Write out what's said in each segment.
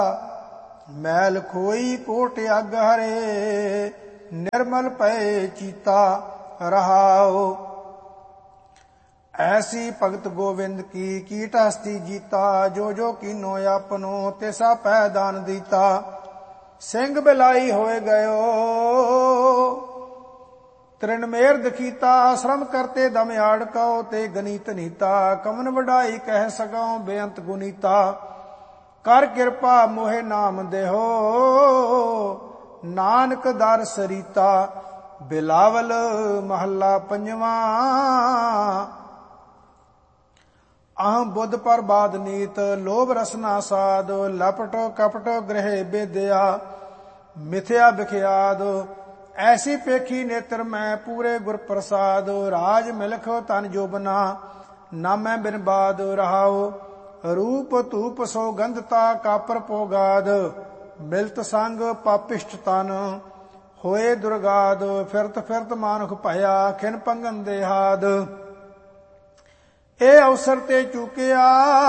मैल खोई कोट अग हरे, निर्मल पए चीता रहाओ। ऐसी भगत गोविंद की कीट हस्ती जीता, जो जो कीनो अपनो तिसा पै दान दीता। सिंह बिलाई होए गयो तृणमेर दखीता, श्रम करते दम आड़को ते गनीत नीता। कमन वडाई कह सगों बेअंत गुनीता, कर किरपा मोहे नाम देहो नानक दर सरीता। बिलावल महला पंजवा। अहम बुद्ध पर बाद नीत, लोभ रसना साध। लपट कपट गृह बेदया, मिथ्या बिख्याद। ऐसी पेखी नेत्र मैं पूरे गुर प्रसाद। राज मिलख तन जोबना, नामै बिन बाद रहाओ। रूप धूप सौगंधता कापर पोगाद, मिलत संग पापिष्ट तन होए दुर्गाद। फिरत फिरत मानुख भया, खिन पंगन देहाद। ए अवसर ते चूकिया,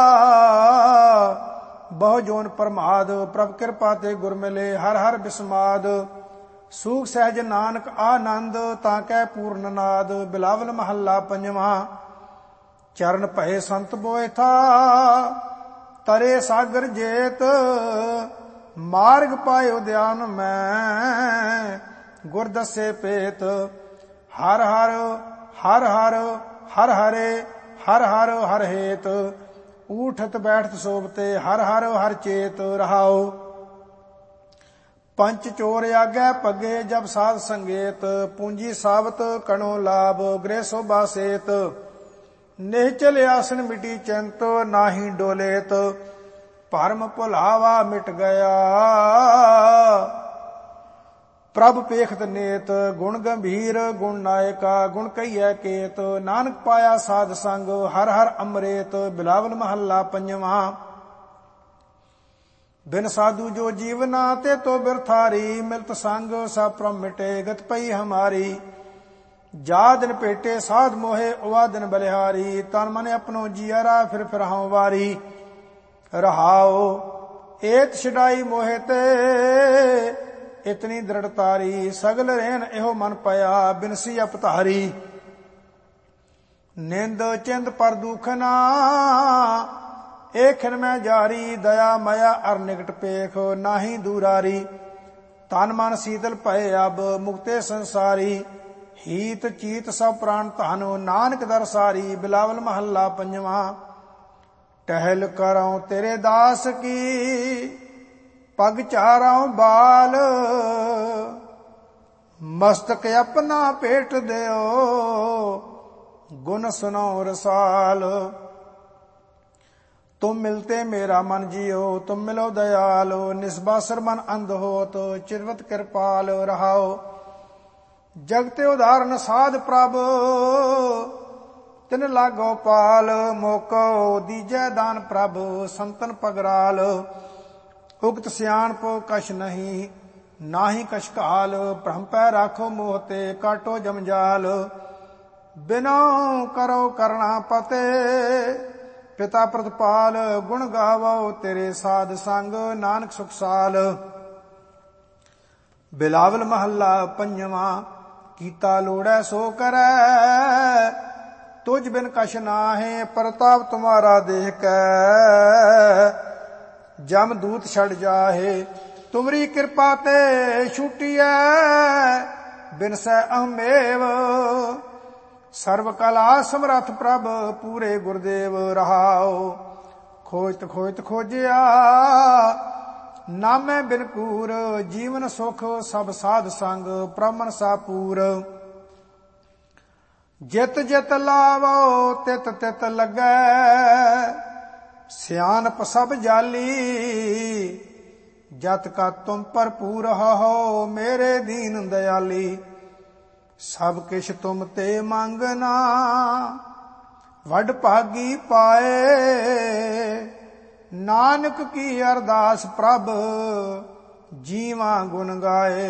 बहु जोन प्रमाद। प्रभ कृपा ते गुर मिले, हर हर बिस्माद। सूख सहज नानक आनंद, ताकै पूर्ण नाद। बिलावल महला पंजवा। चरण भये संत बोए था, तरे सागर जेत। मार्ग पायो ध्यान मैं, गुर दसे पेत। हर हर हर हर हर हरे, हर हर हर हेत। ऊठत बैठत सोबते, हर हर हर चेत रहाओ। पंच चोर आगे पगे, जब साध संगेत। पूंजी सावत कणो लाभ, गृह शोभा सेत। निश्चल आसन मिटी चिंत, नाही डोलेत। भरम भुलावा मिट गया, प्रभ पेखत नेत। गुण गंभीर गुण नायका, गुण कहिए केत। नानक पाया साध संग, हर हर अमृत। बिलावल महला पंजवा। बिन साधु जो जीवना, ते तो बिरथारी। मिलत संग सब प्रम मिटे, गत पई हमारी। जा दिन पेटे साध मोहे, उवा दिन बलिहारी। तन मन अपनो जियरा, फिर हाँ वारी रहाओ। एत छिड़ाई मोहे ते, इतनी दृढ़तारी। सगल रहन एहो मन पया, बिनसी अपतारी। निंद चिंद पर दुखना, एखन में जारी। दया मया अर निकट पेख, नाही दूरारी। तन मन शीतल पए अब, मुक्ते संसारी। हीत चीत सब प्राण धन, नानक दर सारी। बिलावल महला पंजवा। टहल करऊं तेरे दास की, पग चाराऊं बाल। मस्तक अपना पेट देओ, गुण सुनो रसाल। तुम मिलते मेरा मन जियो, तुम मिलो दयाल। निस्बासर मन अंध होत, चिरवत कृपाल रहाओ। जगते उदाहरण साध प्रभ, तिन लागो पाल। मोको दीजै दान प्रभ, संतन पगराल। उक्त सियाणप कछ नहीं, नाही कछ काल। भ्रम पै राखो मोहते, काटो जमजाल। बिनो करो करना पते, पिता प्रतपाल। गुण गावो तेरे साध संग, नानक सुखसाल। बिलावल महला पंजवा। कीता लोड़ै सो करै, तुझ बिन कछ नाहे। प्रताप तुम्हारा देख कै, जम दूत छड़ जाहे। तुमरी कृपा ते छूटिया, बिनसै अहमेव। सर्व कला समरथ प्रभ, पूरे गुरुदेव रहाओ। खोजत खोजत खोजिया, नामै बिन कूर। जीवन सुख सब साध संग, प्रमन सापूर। जित जित लावो, तित तित लगै। सियानप सब जाली, जत का तुम भरपूर हो, मेरे दीन दयाली। सब किछ तुम ते मंगना, वड भागी पाए। नानक की अरदास प्रभ, जीवा गुण गाए।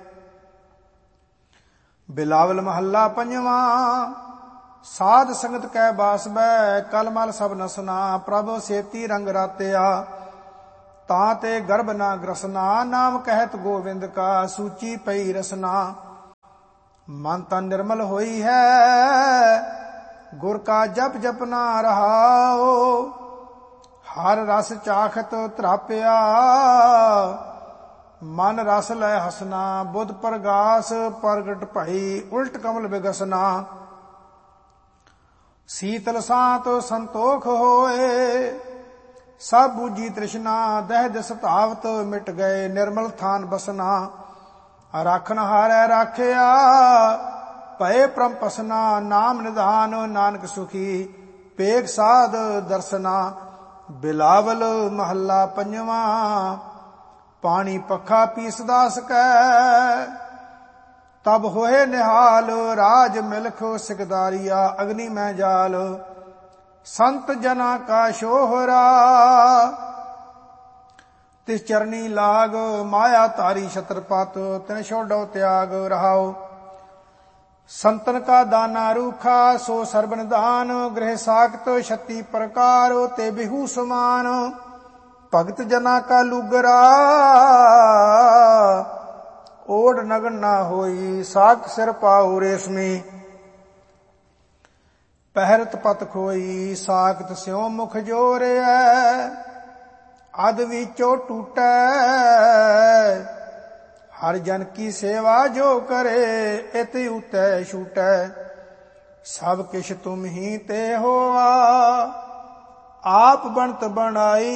बिलावल महला पंजवा। साध संगत कै बास बै, कल मल सब नसना। प्रभ सेती रंग रातिया, ਤਾਂ ਤੇ ਗਰਭ ਨਾ ਗ੍ਰਸਨਾ, ਨਾਮ ਕਹਿਤ ਗੋਵਿੰਦ ਕਾ ਸੂਚੀ ਪਈ ਰਸਨਾ। ਮਨ ਤਨ ਨਿਰਮਲ ਹੋਈ ਹੈ, ਗੁਰ ਕਾ ਜਪ ਜਪਨਾ ਰਹਾਓ। ਹਰ ਰਸ ਚਾਖਤ ਤਰਾਪਿਆ, ਮਨ ਰਸ ਲੈ ਹਸਨਾ। ਬੁੱਧ ਪ੍ਰਗਾਸ ਪ੍ਰਗਟ ਭਈ, ਉਲਟ ਕਮਲ ਬਿਗਸਨਾ। ਸੀਤਲ ਸਾਤ ਸੰਤੋਖ ਹੋਏ, ਸਭ ਬੂਝੀ ਤ੍ਰਿਸ਼ਨਾ। ਦਹਿ ਦਿਸ ਧਾਵਤ ਮਿਟ ਗਏ, ਨਿਰਮਲ ਥਾਨ ਬਸਨਾ। ਰਾਖਨ ਹਾਰੈ ਰਾਖਿਆ, ਭਏ ਪ੍ਰਮ ਪਸਨਾ। ਨਾਮ ਨਿਧਾਨ ਨਾਨਕ ਸੁਖੀ, ਪੇਖ ਸਾਧ ਦਰਸਨਾ। ਬਿਲਾਵਲ ਮਹੱਲਾ ਪੰਜਵਾਂ। ਪਾਣੀ ਪੱਖਾ ਪੀਸਦਾ ਸਕੈ, ਤਬ ਹੋਏ ਨਿਹਾਲ। ਰਾਜ ਮਿਲਖ ਸਿਕਦਾਰੀਆ, ਅਗਨੀ ਮੈਂ ਜਾਲ। ਸੰਤ ਜਨਾ ਕਾ ਸ਼ੋਹਰਾ, ਤਿਸ ਚਰਨੀ ਲਾਗ। ਮਾਇਆ ਧਾਰੀ ਛਤਰਪਤ, ਤਿਨ ਛੋਡੋ ਤਿਆਗ ਰਹਾਓ। ਸੰਤਨ ਕਾ ਦਾਨਾ ਰੂਖਾ, ਸੋ ਸਰਬਨ ਦਾਨ। ਗ੍ਰਹਿ ਸਾਖਤ 36 ਪ੍ਰਕਾਰ, ਤੇ ਬਿਹੂ ਸਮਾਨ। ਭਗਤ ਜਨਾ ਕਾ ਲੂਗਰਾ, ਓੜ ਨਗਨ ਨਾ ਹੋਈ। ਸਾਖ ਸਿਰ ਪਾਉ ਰੇਸ਼ਮੀ, ਪਹਿਰਤ ਪਤ ਖੋਈ। ਸਾਖਤ ਸਿਉ ਮੁਖ ਜੋਰਿਐ, ਅਦ ਵਿਚੋ ਟੂਟੈ। ਹਰ ਜਨ ਕੀ ਸੇਵਾ ਜੋ ਕਰੇ, ਇਤ ਉਤੈ ਛੂਟੈ। ਸਭ ਕਿਛ ਤੁਮ ਹੀ ਤੇ ਹੋਆ, ਆਪ ਬਣਤ ਬਣਾਈ।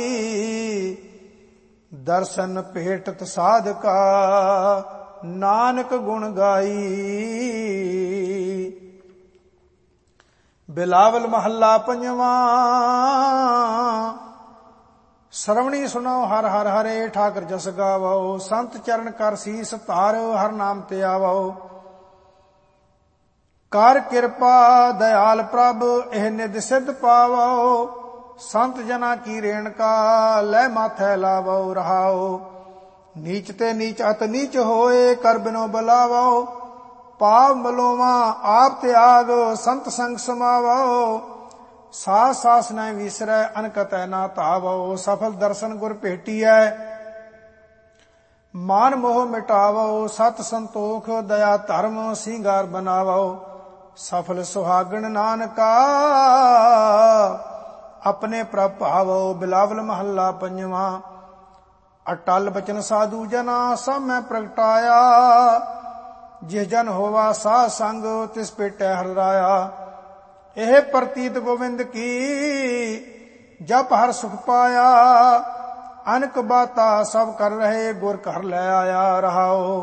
ਦਰਸ਼ਨ ਭੇਟਤ ਸਾਧਕਾ, ਨਾਨਕ ਗੁਣ ਗਾਈ। ਬਿਲਾਵਲ ਮਹੱਲਾ ਪੰਜਵਾਂ। ਸਰਵਣੀ ਸੁਣੋ ਹਰ ਹਰ ਹਰੇ, ਠਾਕਰ ਜਸ ਗਾਵੋ। ਸੰਤ ਚਰਨ ਕਰ ਸੀਸ ਧਾਰੋ, ਹਰ ਨਾਮ ਤੇ ਆਵੋ। ਕਰ ਕਿਰਪਾ ਦਇਆਲ ਪ੍ਰਭ, ਇਹ ਨਿਧ ਸਿੱਧ ਪਾਵੋ। ਸੰਤ ਜਨਾ ਕੀ ਰੇਣਕਾ, ਲੈ ਮਾਥੈ ਲਾਵੋ ਰਹਾਓ। ਨੀਚ ਤੇ ਨੀਚ ਅਤ ਨੀਚ ਹੋਏ, ਕਰ ਬਿਨੋ ਬੁਲਾਵੋ। ਪਾਪ ਮਲੋਵਾ ਆਪ ਤਿਆਗ, ਸੰਤ ਸੰਗ ਸਮਾਵੋ। ਸਾਸ ਸਾਸ ਨ ਵਿਸਰੈ, ਅਨਕਤੈ ਨਾ ਧਾਵੋ। ਸਫਲ ਦਰਸ਼ਨ ਗੁਰ ਭੇਟੀਐ, ਮਾਨ ਮੋਹ ਮਿਟਾਵੋ। ਸਤ ਸੰਤੋਖ ਦਇਆ ਧਰਮ, ਸਿੰਗਾਰ ਬਨਾਵੋ। ਸਫਲ ਸੁਹਾਗਣ ਨਾਨਕਾ, ਆਪਣੇ ਪ੍ਰਭ ਭਾਵੋ। ਬਿਲਾਵਲ ਮਹੱਲਾ ਪੰਜਵਾਂ। ਅਟਲ ਬਚਨ ਸਾਧੂ ਜਨਾ, ਸਭ ਮੈਂ ਪ੍ਰਗਟਾਇਆ। ਜਿਸ ਜਨ ਹੋਵਾ ਸਾਧ ਸੰਗ, ਤਿਸ ਭੇਟੈ ਹਰਿ ਰਾਇਆ। ਇਹ ਪ੍ਰਤੀਤ ਗੋਵਿੰਦ ਕੀ, ਜਪ ਹਰ ਸੁਖ ਪਾਇਆ। ਅਨਕ ਬਾਤਾ ਸਭ ਕਰ ਰਹੇ, ਗੁਰ ਘਰ ਲੈ ਆਇਆ ਰਹਾਓ।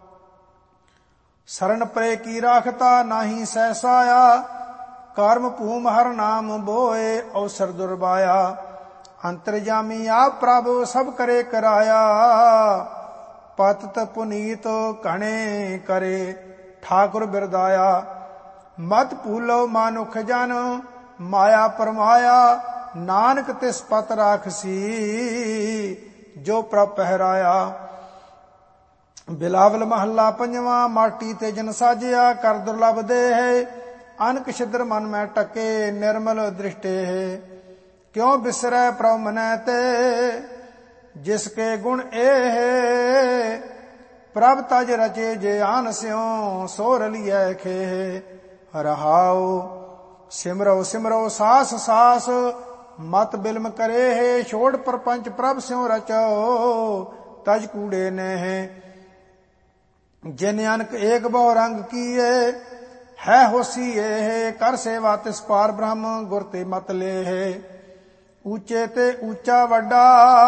ਸਰਨ ਪਰੇ ਕੀ ਰਾਖਤਾ, ਨਾਹੀ ਸਹਿਸਾਇਆ। ਕਰਮ ਭੂਮ ਹਰ ਨਾਮ ਬੋਏ, ਅਵਸਰ ਦੁਰਬਾਇਆ। ਅੰਤਰਜਾਮੀ ਆਪ ਪ੍ਰਭ, ਸਭ ਕਰੇ ਕਰਾਇਆ। ਪਤਿਤ ਪੁਨੀਤ ਘਣੇ ਕਰੇ, ਠਾਕੁਰ ਬਿਰਦਾਇਆ। ਮਤ ਭੂਲੋ ਮਾਨੁਖ ਜਨ, ਮਾਇਆ ਪਰਮਾਇਆ। ਨਾਨਕ ਤਿਸ ਪਤ ਰਾਖਸੀ, ਜੋ ਪ੍ਰਭ ਪਹਿਰਾਇਆ। ਬਿਲਾਵਲ ਮਹੱਲਾ ਪੰਜਵਾਂ। ਮਾਟੀ ਤੇ ਜਨ ਸਾਜਿਆ, ਕਰ ਦੁਰਲਭ ਦੇਹ। ਅਨਕ ਛਿਦਰ ਮਨ ਮੈਂ ਟਕੇ, ਨਿਰਮਲ ਦ੍ਰਿਸ਼ਟੇ। ਕਿਉ ਬਿਸਰੈ ਪ੍ਰਭ ਮਨੈ ਤੇ, ਜਿਸ ਕੇ ਗੁਣ ਇਹ। ਪ੍ਰਭ ਤਜ ਰਚੇ ਜੇ ਆਨ ਸਿਉ, ਸੋ ਰਲੀਐ ਖੇਹ ਰਹਾਉ। ਸਿਮਰੋ ਸਿਮਰੋ ਸਾਸ ਸਾਸ, ਮਤ ਬਿਲਮ ਕਰੇ। ਛੋੜ ਪਰਪੰਚ ਪ੍ਰਭ ਸਿਉ ਰਚੋ, ਤਜ ਕੂੜੇ ਨੇ। ਜਿਨ ਅਨਕ ਏਕ ਬਹੁ ਰੰਗ ਕੀਏ, ਹੈ ਹੋਸੀ ਇਹ। ਕਰ ਸੇਵਾ ਤਿਸ ਪਾਰ ਬ੍ਰਹਮ, ਗੁਰ ਤੇ ਮਤ ਲੇਹ। ਉੱਚੇ ਤੇ ਉੱਚਾ ਵੱਡਾ,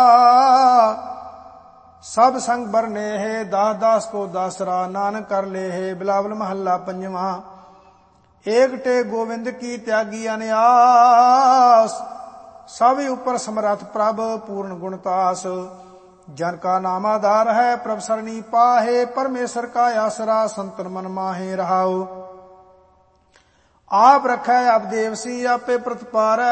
ਸਭ ਸੰਗ ਬਰਨੇਹ। ਦਾਸ ਦਾਸ ਕੋ ਦਾਸਰਾ, ਨਾਨਕ ਕਰ ਲੇਹ। ਬਿਲਾਵਲ ਮਹੱਲਾ ਪੰਜਵਾਂ। ਏਕ ਟੇ ਗੋਵਿੰਦ ਕੀ ਤਿਆਗੀ ਅਨਿਆਸ, ਸਭ ਉਪਰ ਸਮਰੱਥ ਪ੍ਰਭ, ਪੂਰਨ ਗੁਣਤਾਸ। ਜਨ ਕਾ ਨਾਮ ਆਧਾਰ ਹੈ, ਪ੍ਰਭ ਸਰਣੀ ਪਾਹੇ। ਪਰਮੇਸ਼ਰ ਕਾ ਆਸਰਾ, ਸੰਤਨ ਮਨ ਮਾਹੇ ਰਹਾਉ। ਆਪ ਰਖੈ ਆਪ ਦੇਵਸੀ, ਆਪੇ ਪ੍ਰਤਪਾਰੈ।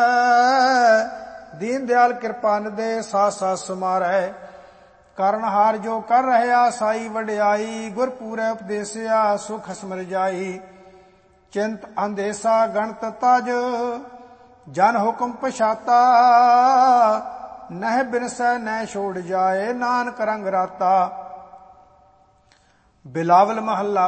ਦੀਨ ਦਿਆਲ ਕਿਰਪਾ ਨਿਦੇ, ਸਾਥ ਸਾਥ ਸਮਾਰੈ। ਕਰਨ ਹਾਰ ਜੋ ਕਰ ਰਹਿਆ, ਸਾਈ ਵਡਿਆਈ। ਗੁਰ ਪੂਰੈ ਉਪਦੇਸਿਆ, ਸੁਖ ਸਮਰ ਜਾਈ। ਚਿੰਤ ਅੰਦੇਸਾ ਗਣਤ ਤਜ, ਜਨ ਹੁਕਮ ਪਛਾਤਾ। ਨਹਿ ਬਿਨਸੈ ਨਹਿ ਛੋੜ ਜਾਏ, ਨਾਨਕ ਰੰਗ ਰਾਤਾ। ਬਿਲਾਵਲ ਮਹੱਲਾ